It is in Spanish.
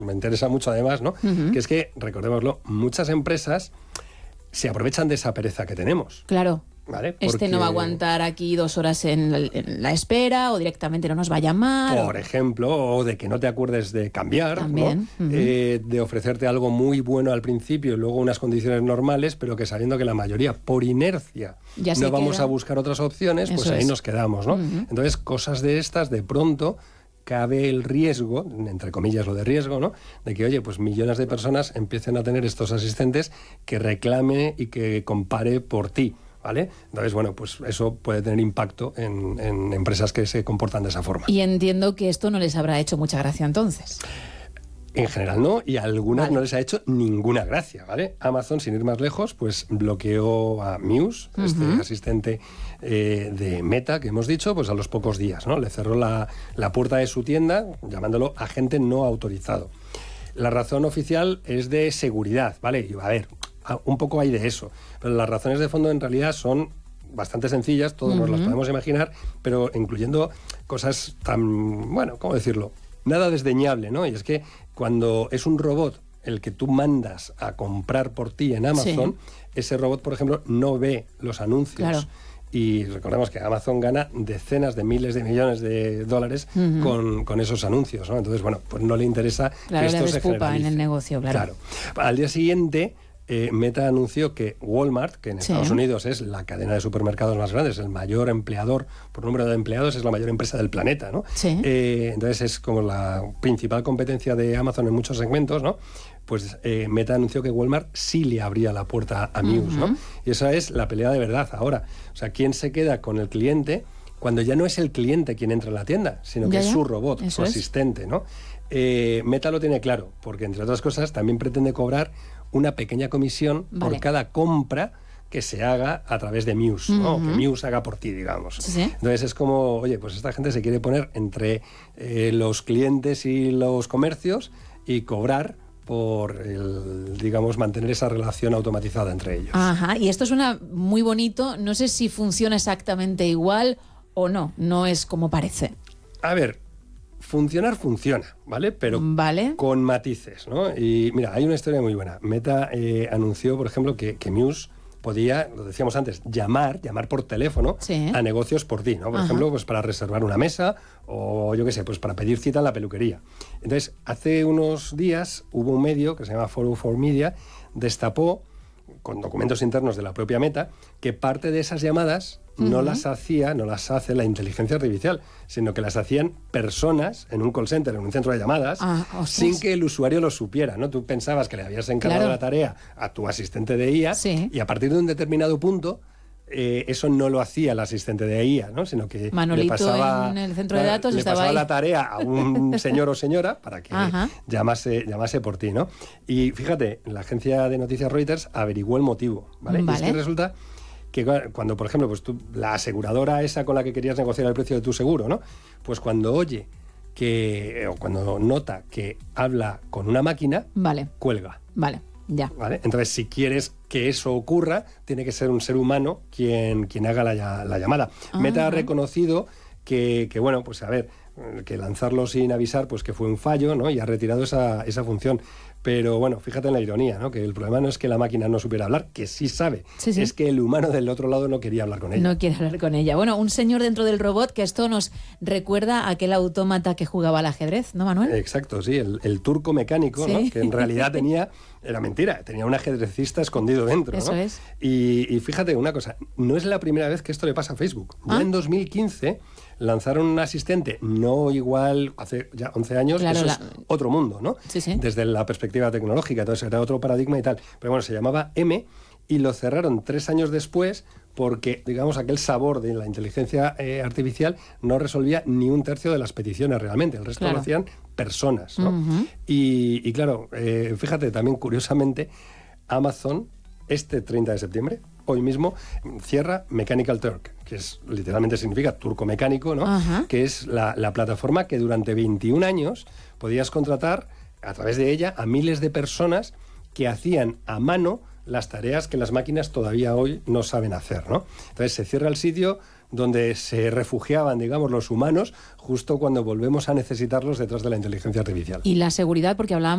me interesa mucho además, ¿no? Que es que, recordémoslo, muchas empresas se aprovechan de esa pereza que tenemos. Claro. ¿Vale? Porque no va a aguantar aquí 2 horas en la espera, o directamente no nos va a llamar. Por ejemplo, o de que no te acuerdes de cambiar, también, ¿no? De ofrecerte algo muy bueno al principio y luego unas condiciones normales, pero que sabiendo que la mayoría, por inercia, ya no vamos a buscar otras opciones, pues ahí nos quedamos, ¿no? Entonces, cosas de estas, de pronto, cabe el riesgo, entre comillas lo de riesgo, ¿no? De que, oye, pues millones de personas empiecen a tener estos asistentes que reclame y que compare por ti, ¿vale? Entonces, bueno, pues eso puede tener impacto en empresas que se comportan de esa forma. Y entiendo que esto no les habrá hecho mucha gracia entonces. En general no, y a algunas no les ha hecho ninguna gracia, ¿vale? Amazon, sin ir más lejos, pues bloqueó a Muse, este asistente de Meta que hemos dicho, pues a los pocos días, ¿no? Le cerró la puerta de su tienda, llamándolo agente no autorizado. La razón oficial es de seguridad, ¿vale? Y a ver, un poco hay de eso, pero las razones de fondo en realidad son bastante sencillas, todos nos las podemos imaginar, pero incluyendo cosas tan, bueno, ¿cómo decirlo? Nada desdeñable, ¿no? Y es que cuando es un robot el que tú mandas a comprar por ti en Amazon, ese robot, por ejemplo, no ve los anuncios. Claro. Y recordemos que Amazon gana decenas de miles de millones de dólares con esos anuncios, ¿no? Entonces, bueno, pues no le interesa que esto se generalice. En el negocio, claro. Al día siguiente, Meta anunció que Walmart, que en Estados Unidos es la cadena de supermercados más grande, es el mayor empleador por número de empleados, es la mayor empresa del planeta, ¿no? Entonces es como la principal competencia de Amazon en muchos segmentos, ¿no? Pues Meta anunció que Walmart sí le abría la puerta a Muse, ¿no? Y esa es la pelea de verdad ahora. O sea, ¿quién se queda con el cliente cuando ya no es el cliente quien entra en la tienda, sino que es su robot, su asistente, ¿no? Meta lo tiene claro, porque entre otras cosas también pretende cobrar una pequeña comisión por cada compra que se haga a través de Muse, ¿no? Que Muse haga por ti, digamos. Entonces es como, oye, pues esta gente se quiere poner entre los clientes y los comercios y cobrar por, digamos, mantener esa relación automatizada entre ellos. Ajá, y esto suena muy bonito, no sé si funciona exactamente igual o no es como parece. A ver, funcionar funciona, ¿vale? Pero con matices, ¿no? Y mira, hay una historia muy buena. Meta anunció, por ejemplo, que Muse podía, lo decíamos antes, llamar por teléfono a negocios por ti, ¿no? Por ejemplo, pues para reservar una mesa o yo qué sé, pues para pedir cita en la peluquería. Entonces, hace unos días hubo un medio que se llama 404 Media, destapó con documentos internos de la propia Meta que parte de esas llamadas no las hace la inteligencia artificial, sino que las hacían personas en un call center, en un centro de llamadas, sin que el usuario lo supiera, ¿no? Tú pensabas que le habías encargado la tarea a tu asistente de IA y a partir de un determinado punto eso no lo hacía el asistente de IA, ¿no? Sino que Manolito le pasaba, en el centro de datos le estaba pasaba ahí la tarea a un señor o señora para que llamase por ti, ¿no? Y fíjate, la agencia de noticias Reuters averiguó el motivo, ¿vale? Y es que resulta que cuando, por ejemplo, pues tú, la aseguradora esa con la que querías negociar el precio de tu seguro, ¿no? Pues cuando oye o cuando nota que habla con una máquina, cuelga. Ya. ¿Vale? Entonces, si quieres que eso ocurra, tiene que ser un ser humano quien haga la llamada. Meta ha reconocido que, bueno, pues a ver, que lanzarlo sin avisar, pues que fue un fallo, ¿no? Y ha retirado esa función. Pero bueno, fíjate en la ironía, ¿no? Que el problema no es que la máquina no supiera hablar, que sí sabe. Es que el humano del otro lado no quería hablar con ella. No quiere hablar con ella. Bueno, un señor dentro del robot, que esto nos recuerda a aquel autómata que jugaba al ajedrez, ¿no, Manuel? Exacto, sí, el turco mecánico, ¿no? Que en realidad era mentira, tenía un ajedrecista escondido dentro, ¿no? Eso es. Y fíjate una cosa, no es la primera vez que esto le pasa a Facebook. Ya en 2015 lanzaron un asistente, no igual, hace ya 11 años, eso es otro mundo, ¿no? Desde la perspectiva tecnológica, entonces era otro paradigma y tal. Pero bueno, se llamaba M y lo cerraron 3 años después porque, digamos, aquel sabor de la inteligencia artificial no resolvía ni un tercio de las peticiones realmente, el resto lo hacían personas, ¿no? Y claro, fíjate también curiosamente, Amazon, este 30 de septiembre, hoy mismo, cierra Mechanical Turk, que literalmente significa turco mecánico, ¿no? Que es la plataforma que durante 21 años podías contratar a través de ella a miles de personas que hacían a mano las tareas que las máquinas todavía hoy no saben hacer, ¿no? Entonces se cierra el sitio donde se refugiaban, digamos, los humanos justo cuando volvemos a necesitarlos detrás de la inteligencia artificial. Y la seguridad, porque hablábamos